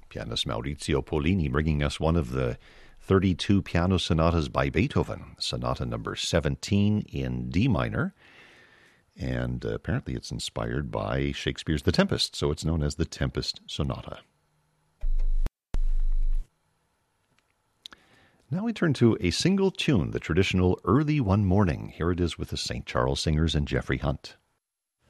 Pianist Maurizio Pollini bringing us one of the 32 piano sonatas by Beethoven, Sonata number 17 in D minor. And apparently it's inspired by Shakespeare's The Tempest, so it's known as the Tempest Sonata. Now we turn to a single tune, the traditional Early One Morning. Here it is with the St. Charles Singers and Jeffrey Hunt.